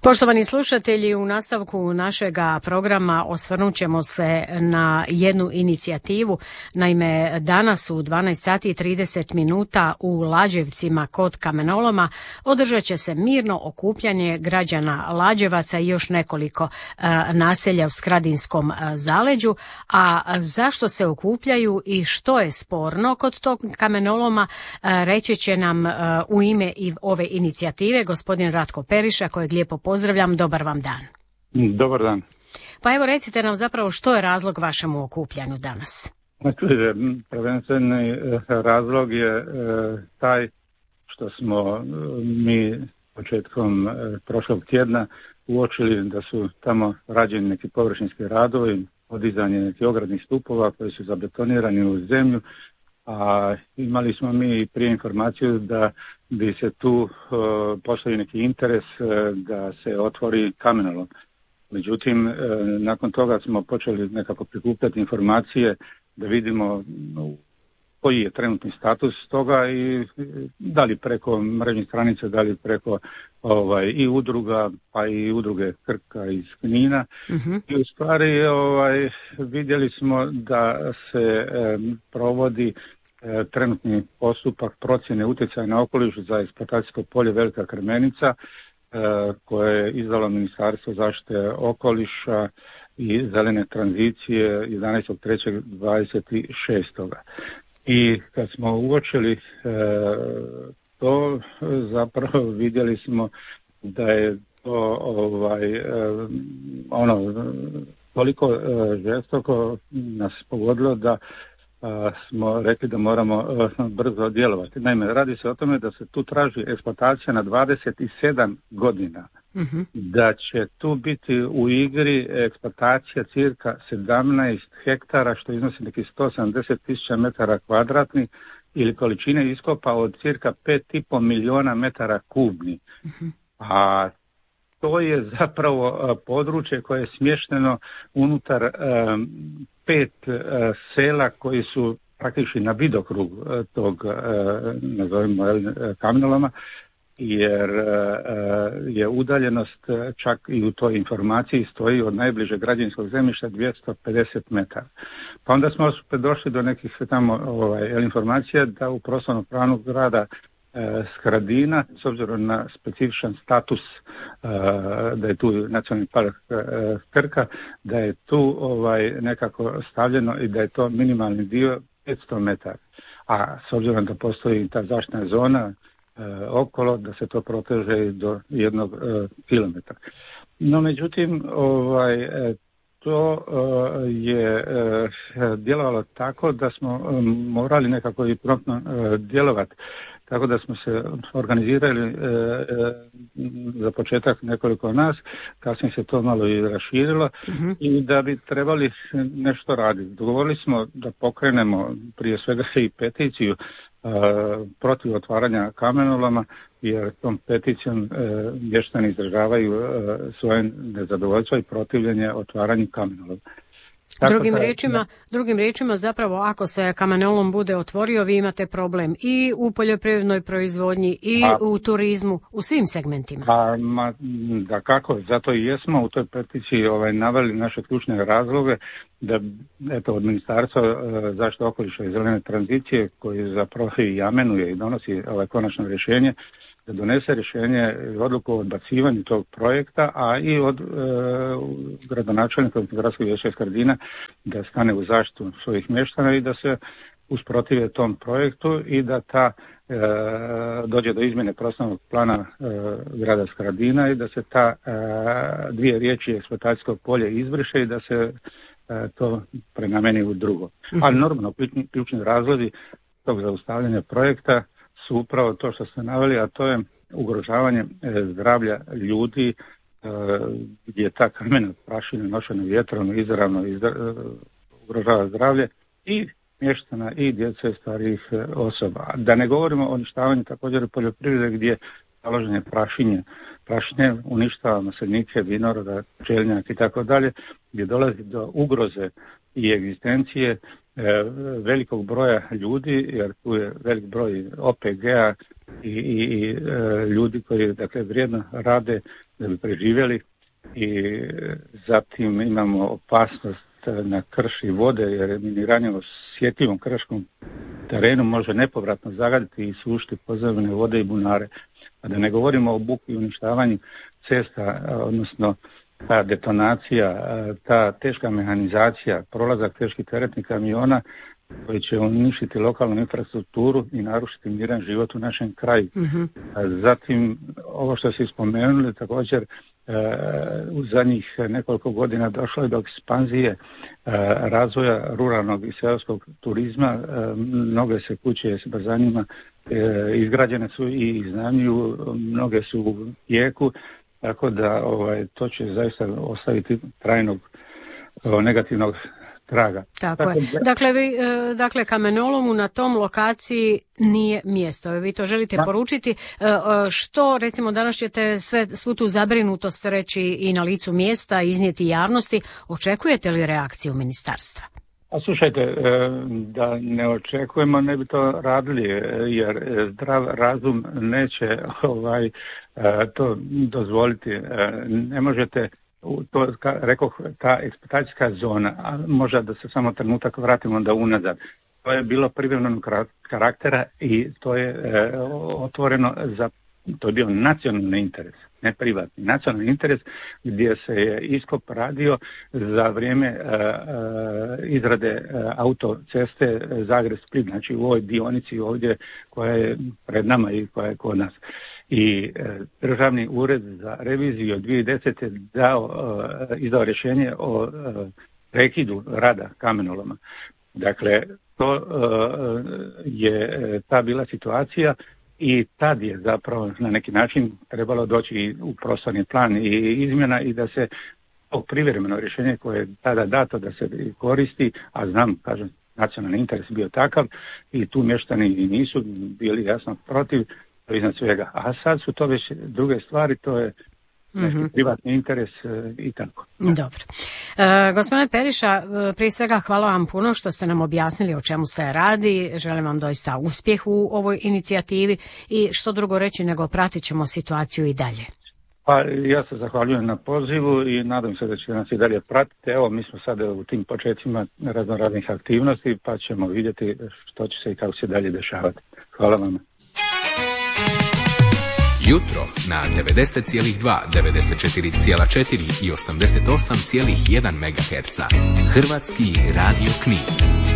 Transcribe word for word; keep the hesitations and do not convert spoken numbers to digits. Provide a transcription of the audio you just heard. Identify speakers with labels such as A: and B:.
A: Poštovani slušatelji, u nastavku našega programa osvrnut ćemo se na jednu inicijativu. Naime, danas u dvanaest sati i trideset minuta u Lađevcima kod kamenoloma održat će se mirno okupljanje građana Lađevaca i još nekoliko uh, naselja u Skradinskom uh, zaleđu. A zašto se okupljaju i što je sporno kod tog kamenoloma, uh, reći će nam uh, u ime i ove inicijative gospodin Ratko Periša, kojeg lijepo pozdravljam. Dobar vam dan.
B: Dobar dan.
A: Pa evo recite nam zapravo što je razlog vašemu okupljanju danas.
B: Prvenstveni razlog je taj što smo mi početkom prošlog tjedna uočili da su tamo rađeni neki površinski radovi, podizanje nekih ogradnih stupova koji su zabetonirani u zemlju, a imali smo mi prije informaciju da bi se tu uh, postoji neki interes uh, da se otvori kamenolom. Međutim, uh, nakon toga smo počeli nekako prikupljati informacije da vidimo uh, koji je trenutni status toga i da li preko mrežnih stranica, da li preko ovaj, i udruga, pa i udruge Krka iz Knina. Uh-huh. I u stvari ovaj, vidjeli smo da se um, provodi trenutni postupak procjene utjecaja na okoliš za eksploatacijsko polje Velika Kremenica koje je izdalo Ministarstvo zaštite okoliša i zelene tranzicije jedanaestog trećeg dvadeset šestog I kad smo uočili to, zapravo vidjeli smo da je to ovaj, ono toliko žestoko nas pogodilo da smo rekli da moramo brzo djelovati. Naime, radi se o tome da se tu traži eksploatacija na dvadeset sedam godina. Uh-huh. Da će tu biti u igri eksploatacija cirka sedamnaest hektara, što iznosi neki sto sedamdeset tisuća metara kvadratnih ili količine iskopa od cirka pet i pol milijuna metara kubnih. Uh-huh. A to je zapravo područje koje je smješteno unutar um, pet uh, sela koji su praktički na vidokrug uh, tog, uh, nazovimo, kamenoloma, jer uh, je udaljenost uh, čak i u toj informaciji stoji od najbližeg građevinskog zemljišta dvjesto pedeset metara. Pa onda smo došli do nekih tamo ovaj, informacija da u prostornom planu grada Skradina, s obzirom na specifičan status da je tu nacionalni park Krka, da je tu ovaj nekako stavljeno i da je to minimalni dio petsto metara. A s obzirom da postoji ta zaštitna zona okolo, da se to proteže do jednog kilometra. No međutim, ovaj to je djelovalo tako da smo morali nekako i promptno djelovati. Tako da smo se organizirali e, e, za početak nekoliko nas, kasnije se to malo i raširilo uh-huh. i da bi trebali nešto raditi. Dogovorili smo da pokrenemo prije svega i peticiju e, protiv otvaranja kamenoloma, jer tom peticijom e, mještani izražavaju e, svoje nezadovoljstvo i protivljenje otvaranju kamenoloma.
A: Drugim riječima, drugim riječima zapravo ako se kamenolom bude otvorio, vi imate problem i u poljoprivrednoj proizvodnji i a, u turizmu, u svim segmentima.
B: A, ma, da kako, zato i jesmo u toj peticiji ovaj, naveli naše ključne razloge da eto, od Ministarstva e, zaštite okoliša i zelene tranzicije koji zapravo i amenuje i donosi ovaj konačno rješenje, da donese rješenje i odluku o odbacivanju tog projekta, a i od e, gradonačelnika gradskog vijeća Skradina da stane u zaštitu svojih mještana i da se usprotive tom projektu i da ta e, dođe do izmjene prostornog plana e, grada Skradina i da se ta e, dvije riječi eksploatacijskog polja izbriše i da se e, to prenameni u drugo. Mm-hmm. Ali normalno ključni razlozi tog zaustavljanja projekta su upravo to što ste naveli, a to je ugrožavanje e, zdravlja ljudi e, gdje ta kamena prašina nošena vjetrom izravno izdra, e, ugrožava zdravlje i mještana i djece starijih e, osoba. Da ne govorimo o uništavanju također poljoprivrede gdje založenje prašinje, prašinje uništava maslinike, vinoroda, pčelinjak i tako dalje, gdje dolazi do ugroze i egzistencije e, velikog broja ljudi, jer tu je velik broj O P G-a, i, i, i e, ljudi koji dakle vrijedno rade da bi preživjeli, i zatim imamo opasnost na krš i vode, jer miniranje u osjetljivom krškom terenu može nepovratno zagaditi i sušiti podzemne vode i bunare. A da ne govorimo o buki i uništavanju cesta, odnosno ta detonacija, ta teška mehanizacija, prolazak teških teretnih kamiona koji će uništiti lokalnu infrastrukturu i narušiti miran život u našem kraju. Mm-hmm. Zatim, ovo što ste spomenuli, također u zadnjih nekoliko godina došlo je do ekspanzije razvoja ruralnog i seoskog turizma. Mnoge se kuće s bazanima izgrađene su i iznajmljuju, mnoge su u tijeku, tako da ovaj, to će zaista ostaviti trajnog negativnog traga.
A: Tako je. Dakle, vi, dakle, kamenolomu na tom lokaciji nije mjesto. Vi to želite da. poručiti. Što, recimo, danas ćete sve, svu tu zabrinutost reći i na licu mjesta, iznijeti javnosti. Očekujete li reakciju ministarstva?
B: A slušajte, da ne očekujemo, ne bi to radili, jer zdrav razum neće ovaj, to dozvoliti. Ne možete, to, ka, rekoh, ta eksploatacijska zona, a možda da se samo trenutak vratimo da unazad, to je bilo privremenog karaktera i to je e, otvoreno za, to je bio nacionalni interes, ne privatni, nacionalni interes gdje se je iskop radio za vrijeme e, e, izrade e, autoceste Zagreb-Split, znači u ovoj dionici ovdje koja je pred nama i koja je kod nas. I e, Državni ured za reviziju od dvije tisuće desete dao, e, izdao rješenje o e, prekidu rada kamenoloma. Dakle, to e, je ta bila situacija i tad je zapravo na neki način trebalo doći u prostorni plan i izmjena i da se to privremeno rješenje koje je tada dato da se koristi, a znam, kažem, nacionalni interes bio takav i tu mještani nisu bili jasno protiv iznad svega. A sad su to već druge stvari, to je neki mm-hmm. privatni interes e, i tako.
A: Dobro. E, gospodine Periša, prije svega hvala vam puno što ste nam objasnili o čemu se radi. Želim vam doista uspjeh u ovoj inicijativi i što drugo reći nego pratit ćemo situaciju i dalje.
B: Pa ja se zahvaljujem na pozivu i nadam se da će nas i dalje pratiti. Evo, mi smo sada u tim početcima razno raznih aktivnosti pa ćemo vidjeti što će se i kako će dalje dešavati. Hvala vam.
C: Jutro na devedeset zarez dva, devedeset četiri zarez četiri i osamdeset osam zarez jedan megaherca. Hrvatski radio Knin.